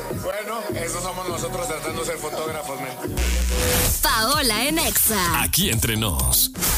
Bueno, esos somos nosotros tratando de ser fotógrafos, men. Paola en Exa. Aquí entre nos.